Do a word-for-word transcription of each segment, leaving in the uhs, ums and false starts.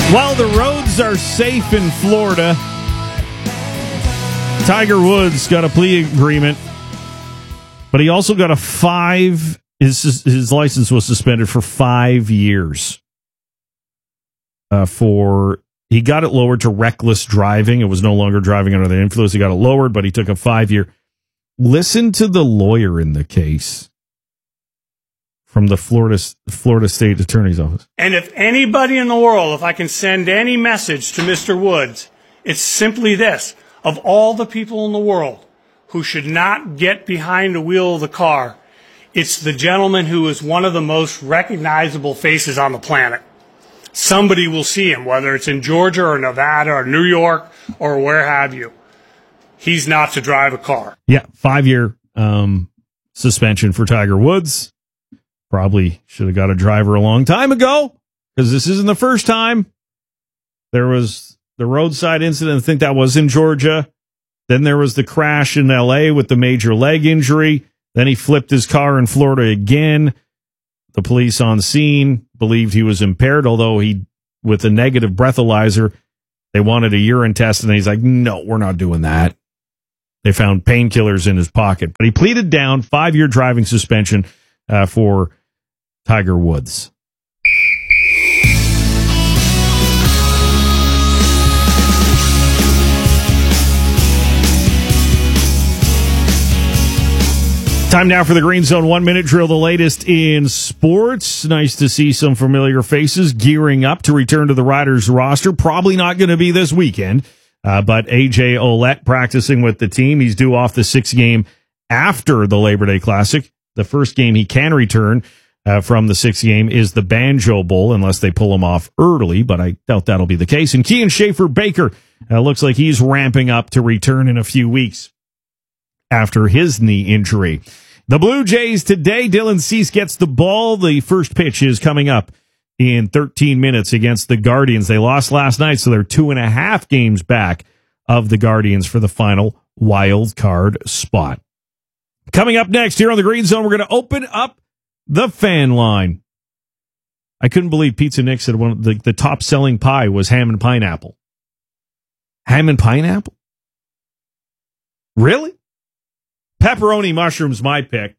While the roads are safe in Florida, Tiger Woods got a plea agreement, but he also got a five, his, his license was suspended for five years. Uh, for, he got it lowered to reckless driving. It was no longer driving under the influence. He got it lowered, but he took a five year. Listen to the lawyer in the case from the Florida Florida State Attorney's Office. And if anybody in the world, if I can send any message to Mister Woods, it's simply this. Of all the people in the world who should not get behind the wheel of the car, it's the gentleman who is one of the most recognizable faces on the planet. Somebody will see him, whether it's in Georgia or Nevada or New York or where have you. He's not to drive a car. Yeah, five-year um, suspension for Tiger Woods. Probably should have got a driver a long time ago, because this isn't the first time. There was the roadside incident, I think that was in Georgia. Then there was the crash in L A with the major leg injury. Then he flipped his car in Florida again. The police on scene believed he was impaired, although he, with a negative breathalyzer, they wanted a urine test, and he's like, no, we're not doing that. They found painkillers in his pocket. But he pleaded down five-year driving suspension uh, for Tiger Woods. Time now for the Green Zone one-minute drill, the latest in sports. Nice to see some familiar faces gearing up to return to the Riders roster. Probably not going to be this weekend, uh, but A J Ouellette practicing with the team. He's due off the sixth game after the Labor Day Classic. The first game he can return uh, from the sixth game is the Banjo Bowl, unless they pull him off early, but I doubt that'll be the case. And Kian Schaefer-Baker uh, looks like he's ramping up to return in a few weeks after his knee injury. The Blue Jays today, Dylan Cease gets the ball. The first pitch is coming up in thirteen minutes against the Guardians. They lost last night, so they're two and a half games back of the Guardians for the final wild card spot. Coming up next here on the Green Zone, we're going to open up the fan line. I couldn't believe Pizza Nick said one of the, the top selling pie was ham and pineapple. Ham and pineapple? Really? Pepperoni mushrooms, my pick.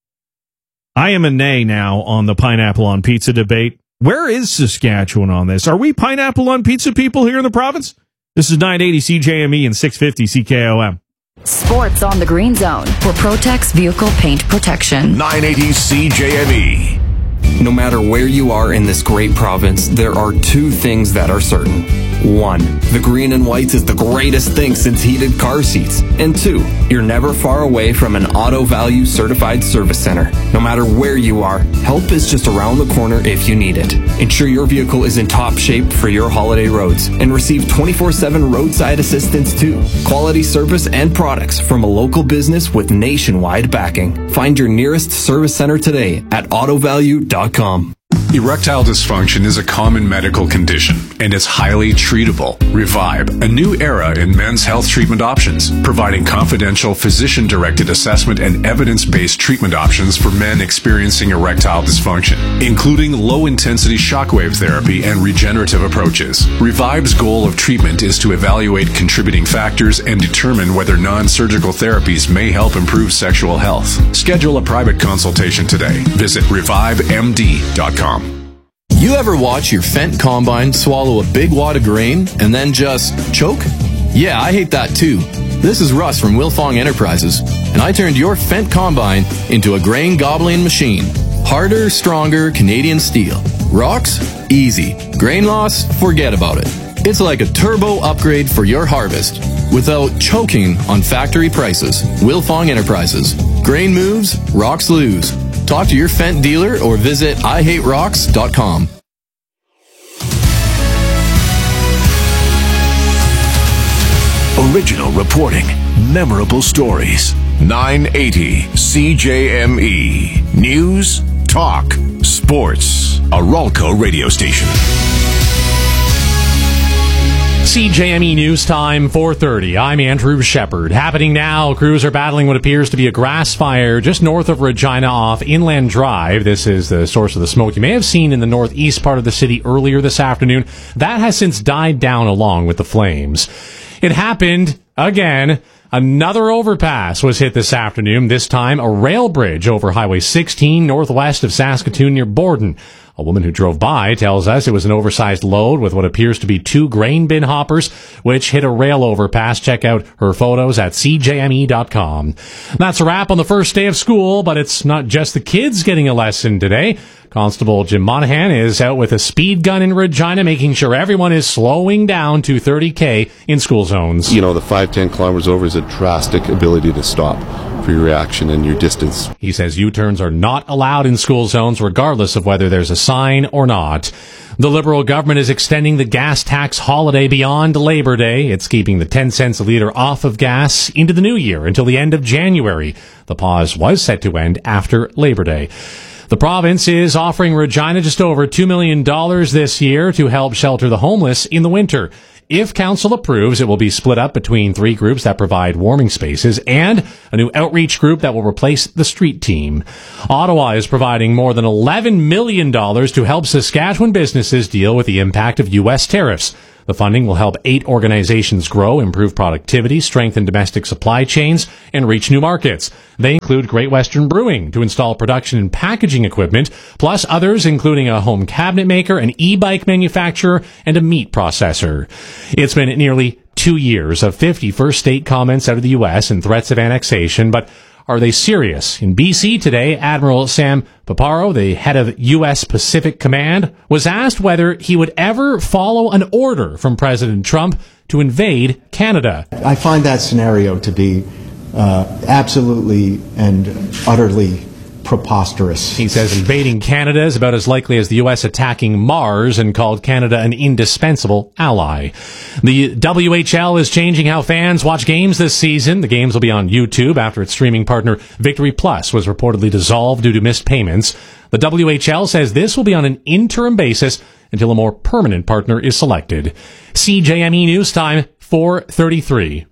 I am a nay now on the pineapple on pizza debate. Where is Saskatchewan on this? Are we pineapple on pizza people here in the province? This is nine eighty C J M E and six fifty C K O M. Sports on the Green Zone for Protex Vehicle Paint Protection. nine eighty C J M E. No matter where you are in this great province, there are two things that are certain. One, the green and whites is the greatest thing since heated car seats. And two, you're never far away from an Auto Value certified service center. No matter where you are, help is just around the corner if you need it. Ensure your vehicle is in top shape for your holiday roads and receive twenty-four seven roadside assistance too. Quality service and products from a local business with nationwide backing. Find your nearest service center today at auto value dot com. Erectile dysfunction is a common medical condition and is highly treatable. Revive, a new era in men's health treatment options, providing confidential physician-directed assessment and evidence-based treatment options for men experiencing erectile dysfunction, including low-intensity shockwave therapy and regenerative approaches. Revive's goal of treatment is to evaluate contributing factors and determine whether non-surgical therapies may help improve sexual health. Schedule a private consultation today. Visit revive m d dot com. You ever watch your Fendt combine swallow a big wad of grain and then just choke? Yeah, I hate that too. This is Russ from Wilfong Enterprises, and I turned your Fendt combine into a grain gobbling machine. Harder, stronger Canadian steel. Rocks? Easy. Grain loss? Forget about it. It's like a turbo upgrade for your harvest without choking on factory prices. Wilfong Enterprises. Grain moves, rocks lose. Talk to your Fendt dealer or visit i hate rocks dot com. Original reporting, memorable stories. nine eighty C J M E. News, talk, sports. A Ralco radio station. C J M E News Time, four thirty. I'm Andrew Shepard. Happening now, crews are battling what appears to be a grass fire just north of Regina off Inland Drive. This is the source of the smoke you may have seen in the northeast part of the city earlier this afternoon. That has since died down along with the flames. It happened again. Another overpass was hit this afternoon, this time a rail bridge over Highway sixteen northwest of Saskatoon near Borden. A woman who drove by tells us it was an oversized load with what appears to be two grain bin hoppers, which hit a rail overpass. Check out her photos at C J M E dot com. That's a wrap on the first day of school, but it's not just the kids getting a lesson today. Constable Jim Monahan is out with a speed gun in Regina, making sure everyone is slowing down to thirty K in school zones. You know, the five, ten kilometers over is a drastic ability to stop for your reaction and your distance. He says U-turns are not allowed in school zones, regardless of whether there's a sign or not. The Liberal government is extending the gas tax holiday beyond Labor Day. It's keeping the ten cents a litre off of gas into the new year until the end of January. The pause was set to end after Labor Day. The province is offering Regina just over two million dollars this year to help shelter the homeless in the winter. If council approves, it will be split up between three groups that provide warming spaces and a new outreach group that will replace the street team. Ottawa is providing more than eleven million dollars to help Saskatchewan businesses deal with the impact of U S tariffs. The funding will help eight organizations grow, improve productivity, strengthen domestic supply chains, and reach new markets. They include Great Western Brewing to install production and packaging equipment, plus others including a home cabinet maker, an e-bike manufacturer, and a meat processor. It's been nearly two years of fifty first state comments out of the U S and threats of annexation, but are they serious? In B C today, Admiral Sam Paparo, the head of U S Pacific Command, was asked whether he would ever follow an order from President Trump to invade Canada. I find that scenario to be uh, absolutely and utterly preposterous. He says invading Canada is about as likely as the U S attacking Mars, and called Canada an indispensable ally. The W H L is changing how fans watch games this season. The games will be on YouTube after its streaming partner Victory Plus was reportedly dissolved due to missed payments. The W H L says this will be on an interim basis until a more permanent partner is selected. C J M E News Time, four thirty-three.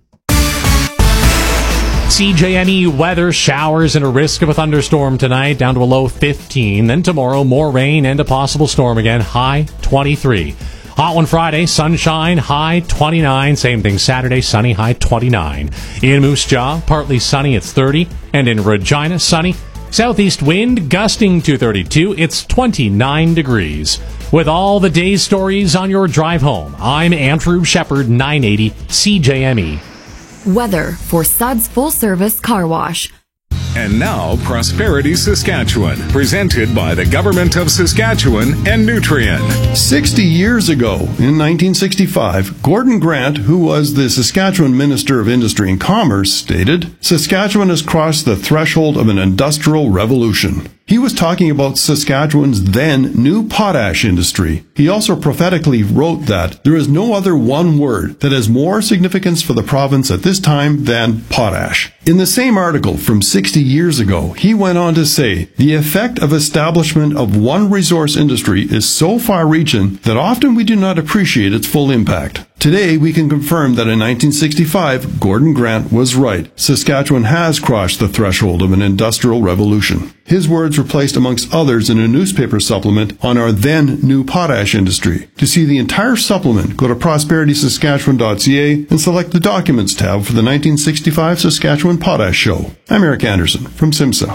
C J M E weather, showers and a risk of a thunderstorm tonight, down to a low fifteen. Then tomorrow, more rain and a possible storm again, high twenty-three. Hot one Friday, sunshine, high twenty-nine. Same thing Saturday, sunny, high twenty-nine. In Moose Jaw, partly sunny, it's thirty. And in Regina, sunny. Southeast wind gusting to thirty-two. It's twenty-nine degrees. With all the day's stories on your drive home, I'm Andrew Shepard, nine eighty C J M E. Weather for Suds Full Service Car Wash. And now, Prosperity Saskatchewan, presented by the Government of Saskatchewan and Nutrien. Sixty years ago, in nineteen sixty-five, Gordon Grant, who was the Saskatchewan Minister of Industry and Commerce, stated, "Saskatchewan has crossed the threshold of an industrial revolution." He was talking about Saskatchewan's then new potash industry. He also prophetically wrote that there is no other one word that has more significance for the province at this time than potash. In the same article from sixty years ago, he went on to say, "The effect of establishment of one resource industry is so far-reaching that often we do not appreciate its full impact." Today, we can confirm that in nineteen sixty-five, Gordon Grant was right. Saskatchewan has crossed the threshold of an industrial revolution. His words were placed amongst others in a newspaper supplement on our then new potash industry. To see the entire supplement, go to prosperity saskatchewan dot c a and select the Documents tab for the nineteen sixty-five Saskatchewan Potash Show. I'm Eric Anderson from SIMSA.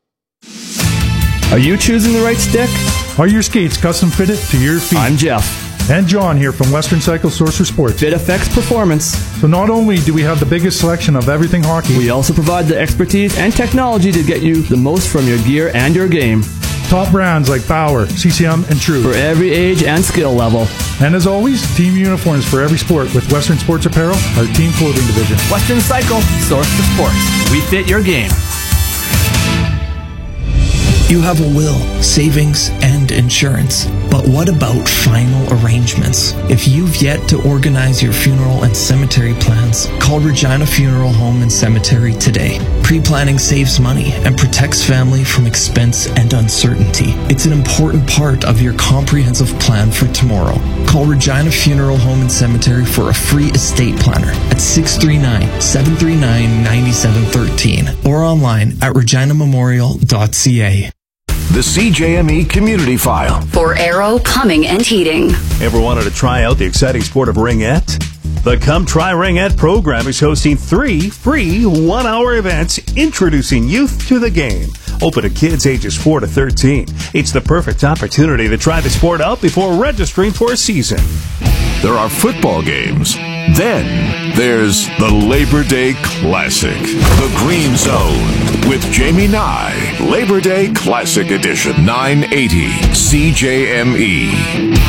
Are you choosing the right stick? Are your skates custom fitted to your feet? I'm Jeff. And John here from Western Cycle Sorcerer Sports. Fit affects performance. So not only do we have the biggest selection of everything hockey, we also provide the expertise and technology to get you the most from your gear and your game. Top brands like Bauer, C C M, and True. For every age and skill level. And as always, team uniforms for every sport with Western Sports Apparel, our team clothing division. Western Cycle, source for sports. We fit your game. You have a will, savings, and insurance. But what about final arrangements? If you've yet to organize your funeral and cemetery plans, call Regina Funeral Home and Cemetery today. Pre-planning saves money and protects family from expense and uncertainty. It's an important part of your comprehensive plan for tomorrow. Call Regina Funeral Home and Cemetery for a free estate planner at six three nine, seven three nine, nine seven one three or online at regina memorial dot c a. The C J M E Community File. For Aero Plumbing and Heating. Ever wanted to try out the exciting sport of ringette? The Come Try Ringette program is hosting three free one-hour events introducing youth to the game. Open to kids ages four to thirteen. It's the perfect opportunity to try the sport out before registering for a season. There are football games. Then there's the Labor Day Classic, the Green Zone, with Jamie Nye. Labor Day Classic Edition, nine eighty C J M E.